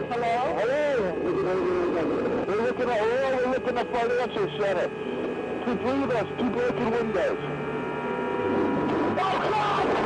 Hello? Hello. We're looking at financial center. To breathe us, 2 broken windows. Oh,